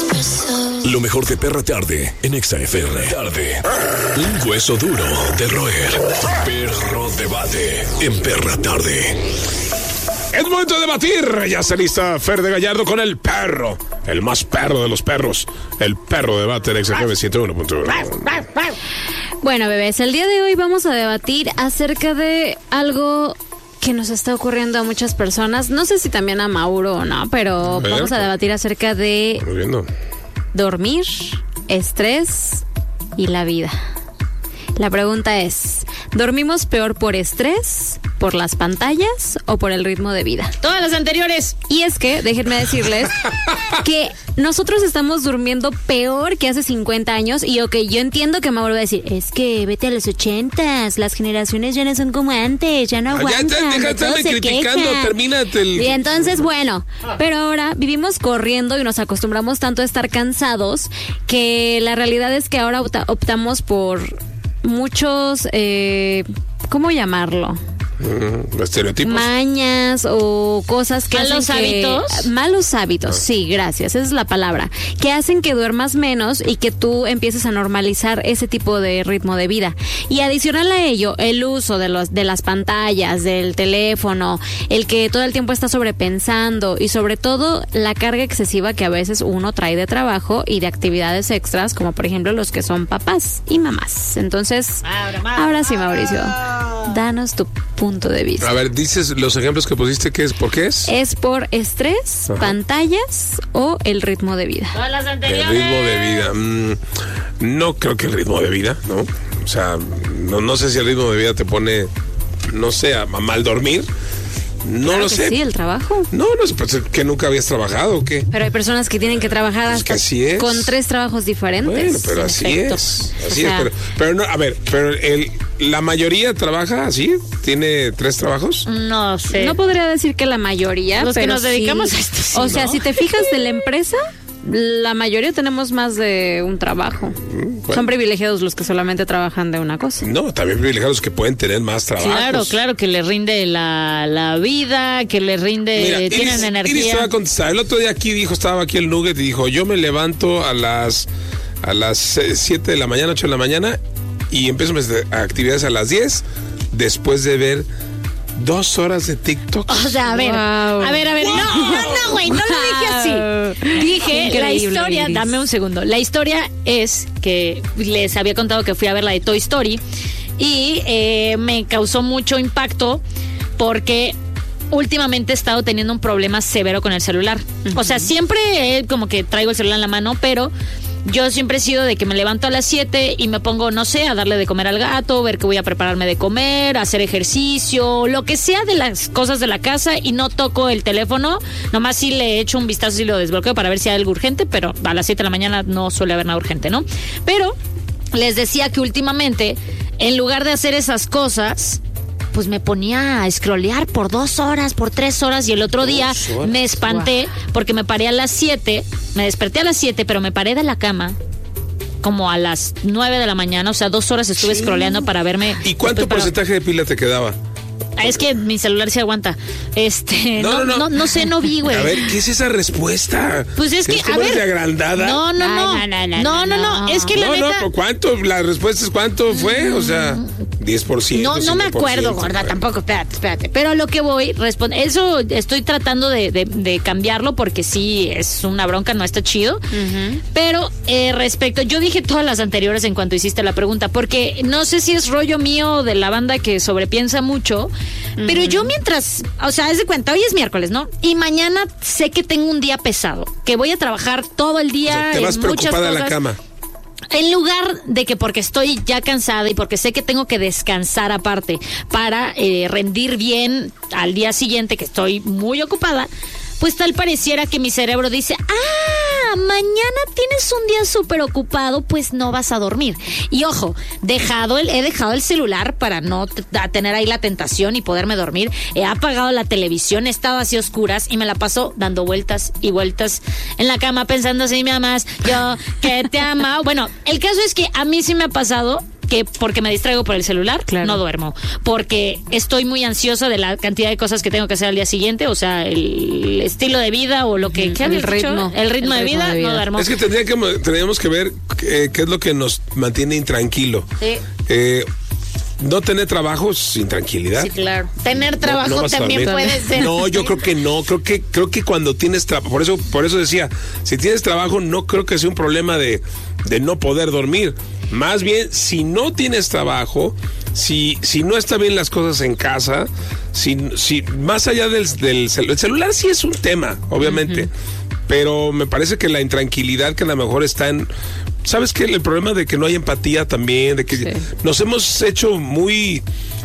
Lo mejor de Perra Tarde en Exa FM. Tarde. Un hueso duro de roer. Perro debate en Perra Tarde. Es momento de debatir. Ya está lista Fer de Gallardo con el perro. El más perro de los perros. El perro debate en Exa FM 101.1. Bueno, bebés, el día de hoy vamos a debatir acerca de algo que nos está ocurriendo a muchas personas. No sé si también a Mauro o no, pero vamos a debatir acerca de dormir, estrés y la vida. La pregunta es, ¿dormimos peor por estrés, por las pantallas o por el ritmo de vida? Todas las anteriores. Y es que, déjenme decirles que nosotros estamos durmiendo peor que hace 50 años. Y ok, yo entiendo que Mauro va a decir, es que vete a los 80s, las generaciones ya no son como antes, ya no aguantan. Ya deja de estarme criticando, termínate el... Y entonces, bueno, pero ahora vivimos corriendo y nos acostumbramos tanto a estar cansados que la realidad es que ahora optamos por muchos, ¿cómo llamarlo? Estereotipos. Mañas o cosas que ¿Malos hábitos? Malos hábitos, sí, gracias, esa es la palabra. Que hacen que duermas menos y que tú empieces a normalizar ese tipo de ritmo de vida. Y adicional a ello, el uso de las pantallas, del teléfono, el que todo el tiempo está sobrepensando y sobre todo la carga excesiva que a veces uno trae de trabajo y de actividades extras, como por ejemplo los que son papás y mamás. Entonces, ahora sí, Mauricio, danos tu punto de vista. A ver, dices los ejemplos que pusiste, ¿qué es? ¿Por qué es? Es por estrés, pantallas o el ritmo de vida. Todas las anteriores. El ritmo de vida. No creo que el ritmo de vida, ¿no? O sea, no sé si el ritmo de vida te pone, no sé, a mal dormir. No Claro lo que sé. Sí, el trabajo. No sé, pues, ¿que nunca habías trabajado o qué? Pero hay personas que tienen que trabajar Pues que hasta así es. con 3 trabajos diferentes. Bueno, pero en así efecto. es. O Así sea, es. Pero no, a ver, pero la mayoría trabaja así, tiene 3 trabajos. No sé. No podría decir que la mayoría, Los que pero nos dedicamos sí. a esto, sí, O sea, ¿no? si te fijas de la empresa, la mayoría tenemos más de un trabajo. Bueno. Son privilegiados los que solamente trabajan de una cosa. No, también privilegiados que pueden tener más trabajo. Claro, que le rinde la vida, que le rinde, Mira, tienen Iris te energía. va a contestar. El otro día estaba aquí el Nugget y dijo, yo me levanto a las 7 de la mañana, 8 de la mañana y empiezo mis actividades a las 10 después de ver 2 horas de TikTok. O sea, a ver, Wow. a ver, no, güey, no lo dije así. Dije, la Increíble, historia, Iris. dame un segundo. La historia es que les había contado que fui a ver la de Toy Story y me causó mucho impacto porque últimamente he estado teniendo un problema severo con el celular. O sea, siempre como que traigo el celular en la mano, pero yo siempre he sido de que me levanto a las 7 y me pongo, no sé, a darle de comer al gato, ver que voy a prepararme de comer, hacer ejercicio, lo que sea de las cosas de la casa y no toco el teléfono. Nomás sí le echo un vistazo y lo desbloqueo para ver si hay algo urgente, pero a las 7 de la mañana no suele haber nada urgente, ¿no? Pero les decía que últimamente, en lugar de hacer esas cosas, pues me ponía a scrollear por 2 horas, por 3 horas y el otro día 2 horas. me espanté porque me paré a las 7, me desperté a las 7, pero me paré de la cama como a las 9 de la mañana, o sea, 2 horas estuve scrolleando para verme. ¿Y cuánto para- porcentaje de pila te quedaba? Es que mi celular sí aguanta. No. No sé, no vi, güey. A ver, ¿qué es esa respuesta? Pues es que, a ¿Cómo eres ver. de agrandada? No. No. Es que la neta. ¿Por cuánto? La respuesta es cuánto fue, o sea, 10%. No me 5%, acuerdo, gorda, bueno. tampoco, espérate. Pero a lo que voy, eso estoy tratando de cambiarlo porque sí, es una bronca, no está chido. Pero respecto, yo dije todas las anteriores en cuanto hiciste la pregunta, porque no sé si es rollo mío de la banda que sobrepiensa mucho, pero yo mientras, o sea, haz de cuenta, hoy es miércoles, ¿no? Y mañana sé que tengo un día pesado, que voy a trabajar todo el O día sea, te vas en muchas preocupada a cosas. la cama. En lugar de que porque estoy ya cansada y porque sé que tengo que descansar aparte para rendir bien al día siguiente que estoy muy ocupada, pues tal pareciera que mi cerebro dice, mañana tienes un día súper ocupado, pues no vas a dormir. Y ojo, he dejado el celular para no tener ahí la tentación y poderme dormir. He apagado la televisión, he estado así a oscuras y me la paso dando vueltas y vueltas en la cama pensando, si me amas, yo que te amo. Bueno, el caso es que a mí sí me ha pasado que porque me distraigo por el celular, Claro. no duermo. Porque estoy muy ansiosa de la cantidad de cosas que tengo que hacer al día siguiente, o sea, el estilo de vida o lo que... ¿qué habías dicho? El ritmo de vida, no duermo. Es que tendríamos que ver qué es lo que nos mantiene intranquilo. Sí. No tener trabajo es intranquilidad. Sí, claro. Tener trabajo No vas a también dormir. puede ser. No, yo creo que no. Creo que cuando tienes trabajo, por eso decía, si tienes trabajo, no creo que sea un problema de no poder dormir. Más bien, si no tienes trabajo, si no están bien las cosas en casa, si más allá del el celular sí es un tema, obviamente. Pero me parece que la intranquilidad que a lo mejor está en... ¿Sabes qué? El problema de que no hay empatía también, de que nos hemos hecho muy...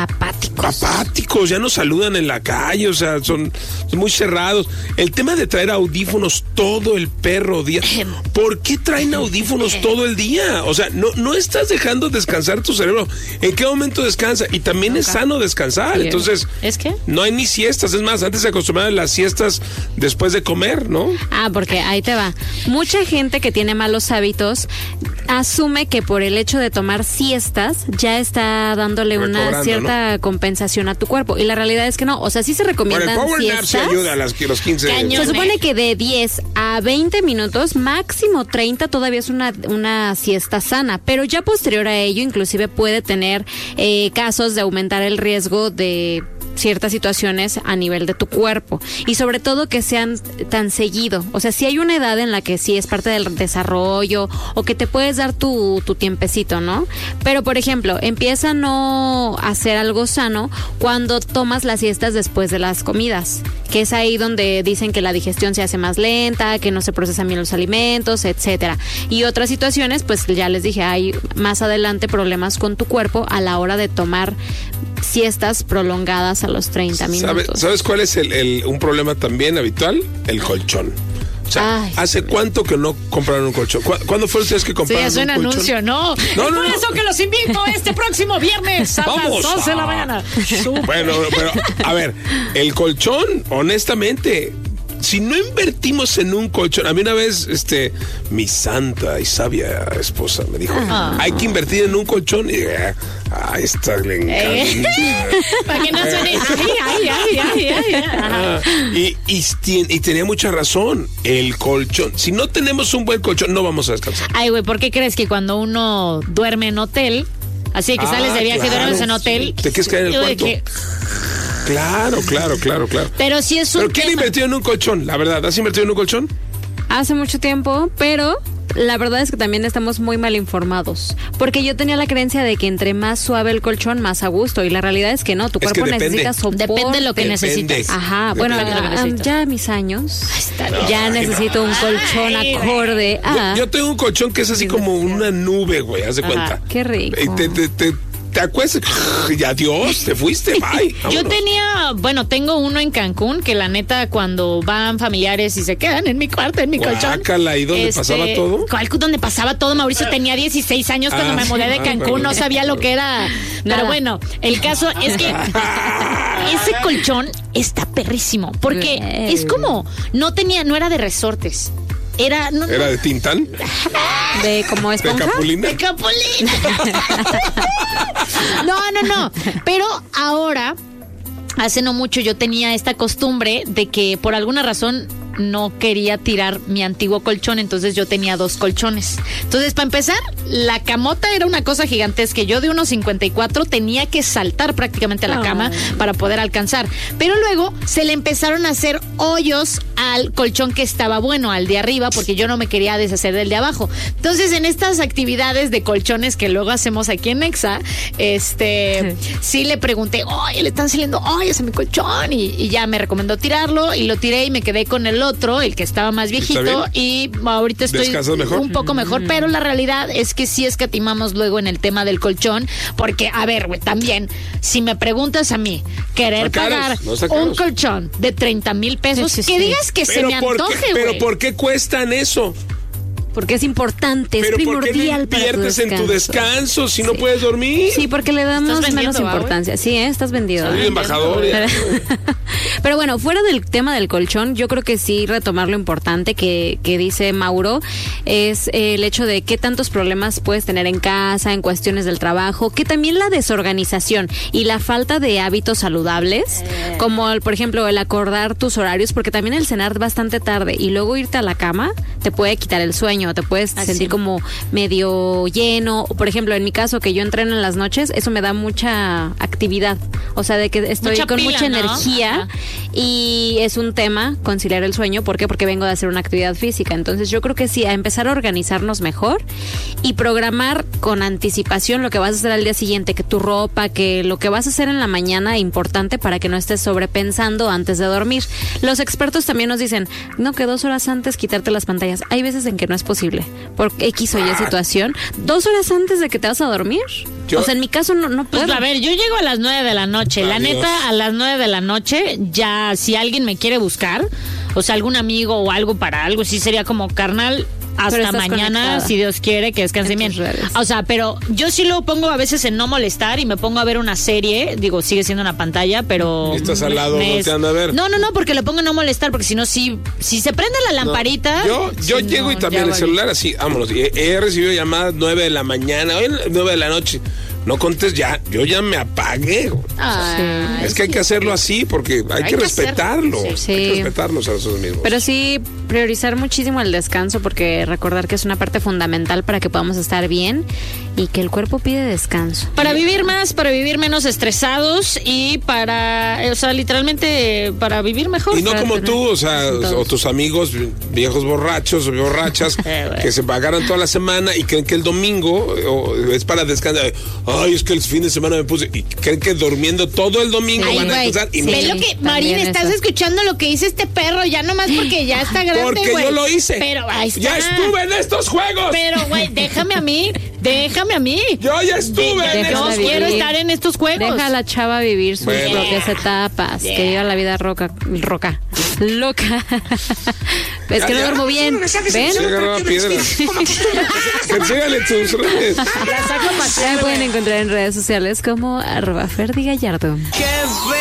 apáticos, ya nos saludan en la calle, o sea, son muy cerrados. El tema de traer audífonos todo el perro día. ¿Por qué traen audífonos todo el día? O sea, no estás dejando descansar tu cerebro. ¿En qué momento descansa? Y también es sano descansar. Entonces, ¿es que? No hay ni siestas. Es más, antes se acostumbraban las siestas después de comer, ¿no? Porque ahí te va. Mucha gente que tiene malos hábitos asume que por el hecho de tomar siestas ya está dándole una cierta compensación a tu cuerpo. Y la realidad es que no. O sea, sí se recomiendan Bueno, el power nap siestas. se ayuda a los 15. Se supone que de 10 a 20 minutos, máximo 30, todavía es una siesta sana. Pero ya posterior a ello, inclusive puede tener casos de aumentar el riesgo de ciertas situaciones a nivel de tu cuerpo y sobre todo que sean tan seguido. O sea, si hay una edad en la que sí es parte del desarrollo o que te puedes dar tu tiempecito, ¿no? Pero, por ejemplo, empieza a no hacer algo sano cuando tomas las siestas después de las comidas, que es ahí donde dicen que la digestión se hace más lenta, que no se procesan bien los alimentos, etcétera. Y otras situaciones, pues ya les dije, hay más adelante problemas con tu cuerpo a la hora de tomar siestas prolongadas a los 30 minutos. ¿Sabes cuál es un problema también habitual? El colchón. O sea, ¿hace cuánto que no compraron un colchón? ¿Cuándo fue ustedes que compraron un colchón? Sí, es un anuncio, ¿no? Por eso que los invito este próximo viernes a las 12 de la mañana. Bueno, pero, a ver, el colchón, honestamente... Si no invertimos en un colchón, a mí una vez, mi santa y sabia esposa me dijo, hay que invertir en un colchón. Y dije, esta le encanta. Para que no suene, Y tenía mucha razón, el colchón. Si no tenemos un buen colchón, no vamos a descansar. Ay, güey, ¿por qué crees que cuando uno duerme en hotel, así que sales de viaje y duermes en hotel, te quieres caer en el cuarto? Claro. Pero si es un ¿Pero quién invirtió en un colchón? La verdad, ¿has invertido en un colchón? Hace mucho tiempo, pero la verdad es que también estamos muy mal informados. Porque yo tenía la creencia de que entre más suave el colchón, más a gusto. Y la realidad es que no, tu cuerpo necesita soporte. Depende de lo que necesites. Ajá, bueno, ya a mis años, ya necesito un colchón acorde a... Yo tengo un colchón que es así como una nube, güey, haz de cuenta. Qué rico. Te acuestas y adiós, te fuiste, bye. Yo tengo uno en Cancún que la neta cuando van familiares y se quedan en mi cuarto, en mi colchón. ¿Y dónde pasaba todo? ¿Dónde pasaba todo? Mauricio tenía 16 años cuando me mudé de Cancún, no sabía lo que era. Pero bueno, el caso es que ese colchón está perrísimo, porque es como, no era de resortes. ¿Era de Tintán? ¿De como esponja? ¿De Capulina? ¡De Capulina! No. Pero ahora, hace no mucho yo tenía esta costumbre de que por alguna razón no quería tirar mi antiguo colchón, entonces yo tenía 2 colchones. Entonces, para empezar, la camota era una cosa gigantesca. Yo de 1.54 tenía que saltar prácticamente a la cama para poder alcanzar. Pero luego se le empezaron a hacer hoyos al colchón que estaba bueno, al de arriba, porque yo no me quería deshacer del de abajo. Entonces, en estas actividades de colchones que luego hacemos aquí en Nexa, sí le pregunté, oye, le están saliendo hoyos a mi colchón, y ya me recomendó tirarlo, y lo tiré y me quedé con el otro, el que estaba más viejito, y ahorita estoy un poco mejor, pero la realidad es que sí escatimamos luego en el tema del colchón, porque, a ver, güey, también, si me preguntas a mí, querer pagar un colchón de 30,000 pesos, que digas que se me antoje, güey. Pero ¿por qué cuestan eso? porque es importante, Pero es ¿por qué no primordial para tu inviertes en tu descanso si no puedes dormir? Sí, porque le damos ¿Estás menos vendiendo, importancia. Sí, estás vendido. Soy embajador. Pero bueno, fuera del tema del colchón, yo creo que sí retomar lo importante que dice Mauro es el hecho de qué tantos problemas puedes tener en casa, en cuestiones del trabajo, que también la desorganización y la falta de hábitos saludables, como por ejemplo el acordar tus horarios, porque también el cenar bastante tarde y luego irte a la cama te puede quitar el sueño, te puedes sentir como medio lleno, o por ejemplo en mi caso que yo entreno en las noches, eso me da mucha actividad, o sea, de que estoy con pila, mucha ¿no? energía. Ajá. Y es un tema conciliar el sueño. ¿Por qué? Porque vengo de hacer una actividad física. Entonces yo creo que sí, a empezar a organizarnos mejor y programar con anticipación lo que vas a hacer al día siguiente, que tu ropa, que lo que vas a hacer en la mañana, importante para que no estés sobrepensando antes de dormir. Los expertos también nos dicen, no, que 2 horas antes quitarte las pantallas. Hay veces en que no es posible, por X o Y situación. 2 horas antes de que te vas a dormir. O sea, en mi caso no puedo. Pues a ver, yo llego a las 9 de la noche. La Adiós. neta, a las 9 de la noche, ya si alguien me quiere buscar, o sea, algún amigo o algo para algo, sí sería como, carnal, hasta estás mañana, conectada. si Dios quiere, que descanse En bien. tus redes. O sea, pero yo sí lo pongo a veces en no molestar y me pongo a ver una serie. Digo, sigue siendo una pantalla, pero... Y estás al lado, no te anda a ver. No, porque lo pongo en no molestar, porque si no, si se prende la lamparita... Yo sí, llego no, y también ya el vale. celular así, vámonos. Y he recibido llamadas 9 de la mañana, hoy 9 de la noche. No contes ya, yo ya me apagué. Ay, Es que hay que hacerlo así porque hay que respetarlo. Sí. Hay que respetarnos a nosotros mismos. Pero sí, priorizar muchísimo el descanso, porque recordar que es una parte fundamental para que podamos estar bien y que el cuerpo pide descanso. Para vivir más, para vivir menos estresados y para, o sea, literalmente para vivir mejor. Y no para como tener tú, o sea, resultados. o tus amigos viejos borrachos o borrachas Bueno. que se pagaron toda la semana y creen que el domingo es para descansar. Ay, es que el fin de semana me puse. Y creen que durmiendo todo el domingo Ay, van a güey, descansar. Y sí. no. Ve lo que, Marín, también estás eso. escuchando lo que dice este perro, ya nomás porque ya está grande, Porque güey. yo lo hice. Pero ahí está. Ya estuve en estos juegos. Pero, güey, déjame a mí. Yo ya estuve en Déjala Yo estos vivir. quiero estar en estos juegos. Deja a la chava vivir sus Bueno. propias etapas, que viva la vida loca. Es que no duermo bien. ¿Ven? Se agarraba piedras. Síganle tus redes. Ya me pueden encontrar en redes sociales como @ferdigallardo.